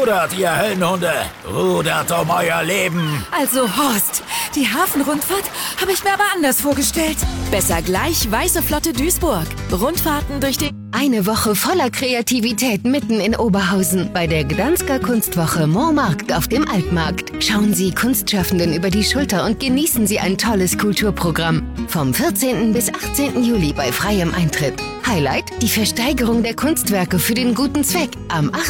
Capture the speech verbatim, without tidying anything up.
Rudert, ihr Höllenhunde! Rudert um euer Leben! Also Horst, die Hafenrundfahrt habe ich mir aber anders vorgestellt. Besser gleich Weiße Flotte Duisburg. Rundfahrten durch den... Eine Woche voller Kreativität mitten in Oberhausen bei der Gdansker Kunstwoche Montmarkt auf dem Altmarkt. Schauen Sie Kunstschaffenden über die Schulter und genießen Sie ein tolles Kulturprogramm. Vom vierzehnten bis achtzehnten Juli bei freiem Eintritt. Highlight: die Versteigerung der Kunstwerke für den guten Zweck am